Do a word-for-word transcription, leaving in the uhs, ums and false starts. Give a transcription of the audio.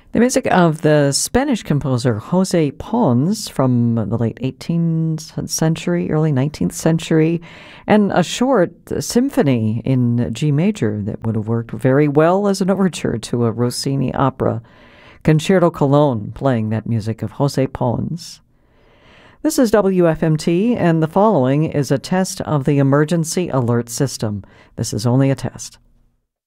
The music of the Spanish composer Jose Pons from the late eighteenth century, early nineteenth century, and a short symphony in G major that would have worked very well as an overture to a Rossini opera. Concerto Cologne playing that music of Jose Pons. This is W F M T, and the following is a test of the emergency alert system. This is only a test.